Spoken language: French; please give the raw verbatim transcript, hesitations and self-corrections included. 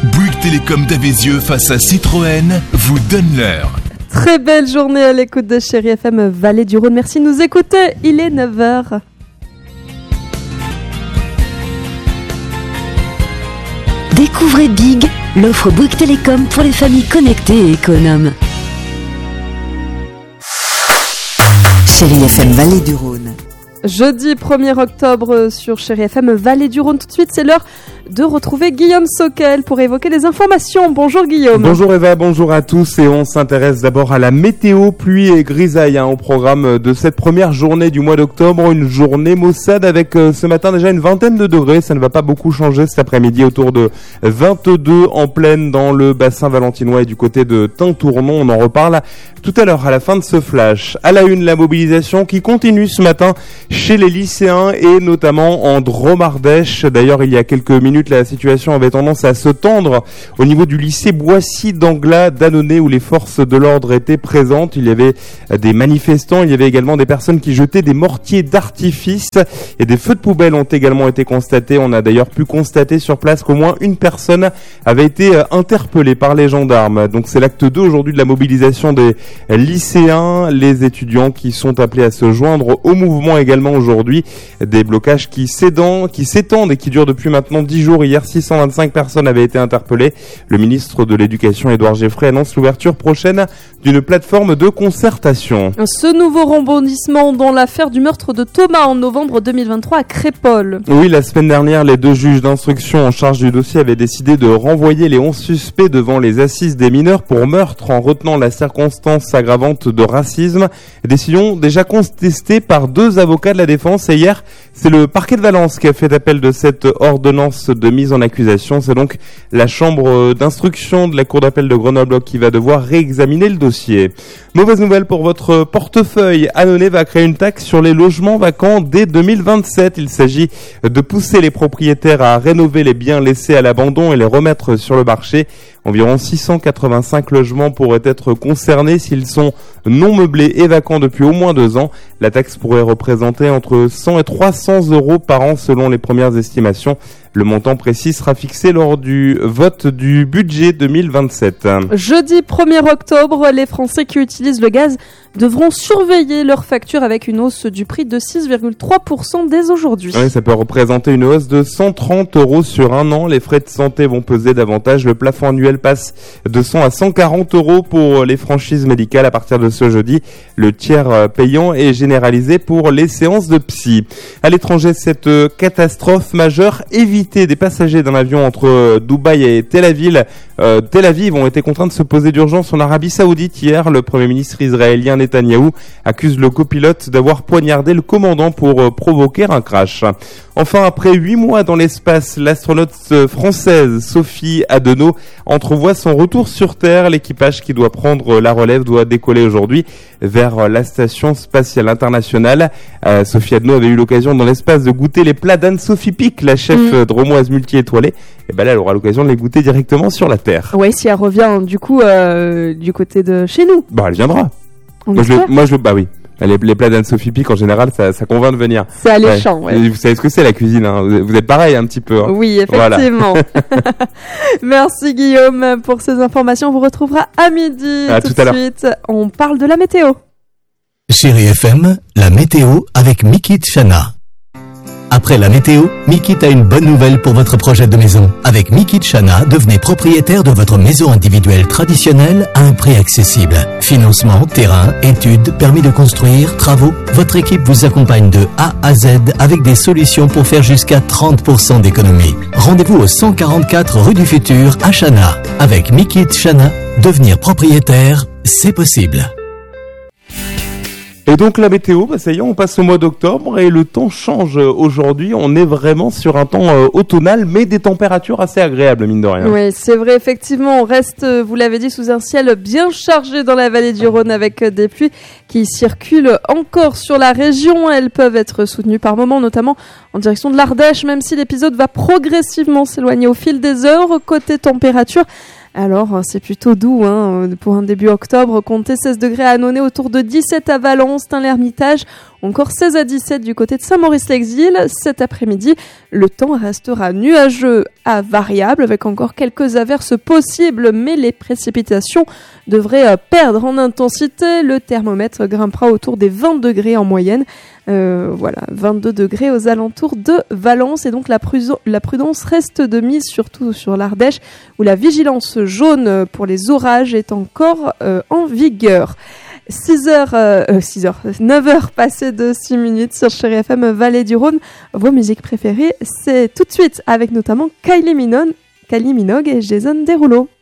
Bouygues Télécom d'Avézieux face à Citroën vous donne l'heure. Très belle journée à l'écoute de Chérie F M Vallée du Rhône. Merci de nous écouter. Il est neuf heures. Découvrez Big, l'offre Bouygues Télécom pour les familles connectées et économes. Chérie F M Vallée du Rhône. Jeudi premier octobre sur Chérie F M Vallée du Rhône. Tout de suite, c'est l'heure de retrouver Guillaume Soquel pour évoquer les informations. Bonjour Guillaume. Bonjour Eva, bonjour à tous et on s'intéresse d'abord à la météo, pluie et grisaille hein, au programme de cette première journée du mois d'octobre. Une journée maussade avec euh, ce matin déjà une vingtaine de degrés, ça ne va pas beaucoup changer cet après-midi, autour de vingt-deux en pleine dans le bassin valentinois et du côté de Tintournon. On en reparle tout à l'heure à la fin de ce flash. À la une, la mobilisation qui continue ce matin chez les lycéens et notamment en Drôme-Ardèche. D'ailleurs, il y a quelques minutes, la situation avait tendance à se tendre au niveau du lycée Boissy d'Anglas d'Annonay où les forces de l'ordre étaient présentes. Il y avait des manifestants, il y avait également des personnes qui jetaient des mortiers d'artifice et des feux de poubelle ont également été constatés. On a d'ailleurs pu constater sur place qu'au moins une personne avait été interpellée par les gendarmes. Donc c'est l'acte deux aujourd'hui de la mobilisation des lycéens, les étudiants qui sont appelés à se joindre au mouvement également aujourd'hui. Des blocages qui s'étendent, qui s'étendent et qui durent depuis maintenant dix jours. Hier, six cent vingt-cinq personnes avaient été interpellées. Le ministre de l'Éducation, Édouard Geoffrey, annonce l'ouverture prochaine d'une plateforme de concertation. Ce nouveau rebondissement dans l'affaire du meurtre de Thomas en novembre deux mille vingt-trois à Crépol. Oui, la semaine dernière, les deux juges d'instruction en charge du dossier avaient décidé de renvoyer les onze suspects devant les assises des mineurs pour meurtre en retenant la circonstance aggravante de racisme. Décision déjà contestée par deux avocats de la défense et hier, c'est le parquet de Valence qui a fait appel de cette ordonnance de mise en accusation. C'est donc la chambre d'instruction de la cour d'appel de Grenoble qui va devoir réexaminer le dossier. Mauvaise nouvelle pour votre portefeuille. Annonay va créer une taxe sur les logements vacants dès deux mille vingt-sept. Il s'agit de pousser les propriétaires à rénover les biens laissés à l'abandon et les remettre sur le marché. Environ six cent quatre-vingt-cinq logements pourraient être concernés s'ils sont non meublés et vacants depuis au moins deux ans. La taxe pourrait représenter entre cent et trois cents euros par an selon les premières estimations. Le montant précis sera fixé lors du vote du budget deux mille vingt-sept. Jeudi premier octobre, les Français qui utilisent le gaz devront surveiller leurs factures avec une hausse du prix de six virgule trois pour cent dès aujourd'hui. Oui, ça peut représenter une hausse de cent trente euros sur un an. Les frais de santé vont peser davantage. Le plafond annuel passe de cent à cent quarante euros pour les franchises médicales à partir de ce jeudi. Le tiers payant est généralisé pour les séances de psy. À l'étranger, cette catastrophe majeure, évitée des passagers d'un avion entre Dubaï et Tel Aviv, euh, Tel Aviv ont été contraints de se poser d'urgence en Arabie Saoudite hier. Le Premier ministre israélien Netanyahou accuse le copilote d'avoir poignardé le commandant pour euh, provoquer un crash. Enfin, après huit mois dans l'espace, l'astronaute française Sophie Adenau entrevoit son retour sur Terre. L'équipage qui doit prendre la relève doit décoller aujourd'hui vers la station spatiale internationale. Euh, Sophie Adenau avait eu l'occasion dans l'espace de goûter les plats d'Anne-Sophie Pic, la chef mmh. drômoise multi-étoilée. Et ben là, elle aura l'occasion de les goûter directement sur la Terre. Ouais, si elle revient du coup euh, du côté de chez nous. Bah, elle viendra. On moi, je le, moi, je le, bah oui. Les, les plats d'Anne-Sophie Pic, en général, ça, ça convainc de venir. C'est alléchant, ouais. ouais. Vous savez ce que c'est la cuisine, hein. Vous êtes pareil un petit peu. Hein. Oui, effectivement. Voilà. Merci Guillaume pour ces informations. On vous retrouvera à midi. À tout, tout à de l'heure. Suite. On parle de la météo. Chérie F M, la météo avec Mikit Chana. Après la météo, Mikit a une bonne nouvelle pour votre projet de maison. Avec Mikit Chana, devenez propriétaire de votre maison individuelle traditionnelle à un prix accessible. Financement, terrain, études, permis de construire, travaux. Votre équipe vous accompagne de A à Z avec des solutions pour faire jusqu'à trente pour cent d'économie. Rendez-vous au cent quarante-quatre rue du Futur à Chana. Avec Mikit Chana, devenir propriétaire, c'est possible. Et donc la météo, bah ça y est, on passe au mois d'octobre et le temps change aujourd'hui. On est vraiment sur un temps euh, automnal, mais des températures assez agréables, mine de rien. Oui, c'est vrai, effectivement. On reste, vous l'avez dit, sous un ciel bien chargé dans la vallée du Rhône avec des pluies qui circulent encore sur la région. Elles peuvent être soutenues par moments, notamment en direction de l'Ardèche, même si l'épisode va progressivement s'éloigner au fil des heures. Côté température, alors, c'est plutôt doux hein, pour un début octobre. Comptez seize degrés à Annonay, autour de dix-sept à Valence, Tain-l'Hermitage. encore seize à dix-sept du côté de Saint-Maurice-l'Exil. Cet après-midi, le temps restera nuageux à variable avec encore quelques averses possibles, mais les précipitations devraient perdre en intensité. Le thermomètre grimpera autour des vingt degrés en moyenne. Euh, voilà, vingt-deux degrés aux alentours de Valence, et donc la, pruso- la prudence reste de mise, surtout sur l'Ardèche, où la vigilance jaune pour les orages est encore euh, en vigueur. six heures, euh, six heures, neuf heures passées de six minutes sur Chérie F M Vallée du Rhône. Vos musiques préférées, c'est tout de suite avec notamment Kylie Minogue, Kylie Minogue et Jason Derulo.